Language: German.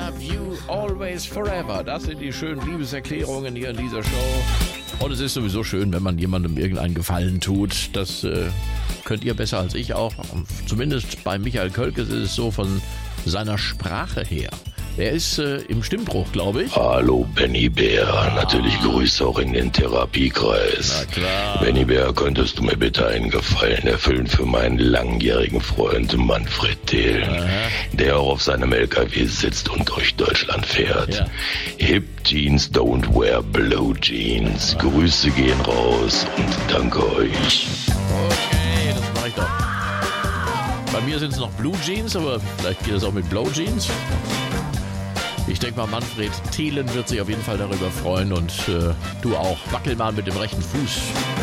love you always forever. Das sind die schönen Liebeserklärungen hier in dieser Show. Und es ist sowieso schön, wenn man jemandem irgendeinen Gefallen tut. Das könnt ihr besser als ich auch. Zumindest bei Michael Kölkes ist es so von seiner Sprache her. Er ist im Stimmbruch, glaube ich. Hallo Benny Bär, natürlich Grüße auch in den Therapiekreis. Na klar. Benny Bär, könntest du mir bitte einen Gefallen erfüllen für meinen langjährigen Freund Manfred Thiel, der auch auf seinem LKW sitzt und durch Deutschland fährt. Ja. Hip Jeans don't wear blue jeans. Grüße gehen raus und danke euch. Okay, das mache ich doch. Bei mir sind es noch Blue Jeans, aber vielleicht geht es auch mit Blow Jeans. Ich denke mal, Manfred Thielen wird sich auf jeden Fall darüber freuen und du auch. Wackel mal mit dem rechten Fuß.